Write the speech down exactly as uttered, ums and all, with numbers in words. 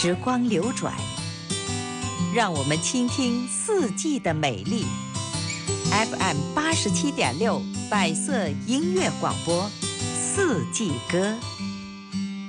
时光流转，让我们倾听四季的美丽。F M 八十七点六百色音乐广播，四季歌。